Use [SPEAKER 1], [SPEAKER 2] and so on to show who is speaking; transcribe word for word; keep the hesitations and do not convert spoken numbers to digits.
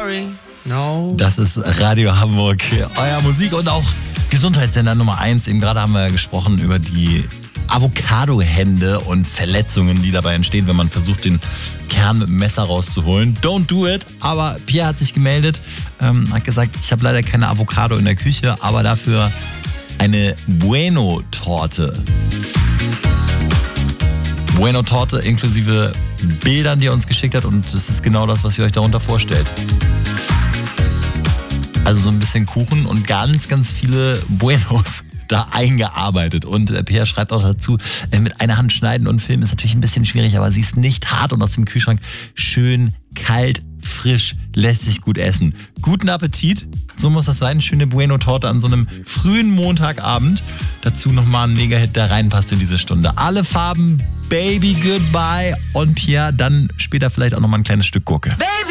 [SPEAKER 1] sorry, no.
[SPEAKER 2] Das ist Radio Hamburg, euer Musik- und auch Gesundheitssender Nummer eins. Eben gerade haben wir gesprochen über die Avocado-Hände und Verletzungen, die dabei entstehen, wenn man versucht, den Kern mit dem Messer rauszuholen. Don't do it. Aber Pierre hat sich gemeldet, ähm, hat gesagt, ich habe leider keine Avocado in der Küche, aber dafür eine Bueno-Torte. Bueno-Torte inklusive Bildern, die er uns geschickt hat, und das ist genau das, was ihr euch darunter vorstellt. Also so ein bisschen Kuchen und ganz, ganz viele Buenos da eingearbeitet. Und äh, Pierre schreibt auch dazu, äh, mit einer Hand schneiden und filmen ist natürlich ein bisschen schwierig, aber sie ist nicht hart und aus dem Kühlschrank schön kalt, frisch, lässt sich gut essen. Guten Appetit, so muss das sein. Schöne Bueno-Torte an so einem frühen Montagabend. Dazu nochmal ein Mega-Hit, der reinpasst in diese Stunde. Alle Farben, Baby Goodbye und Pierre, dann später vielleicht auch nochmal ein kleines Stück Gurke.
[SPEAKER 1] Baby.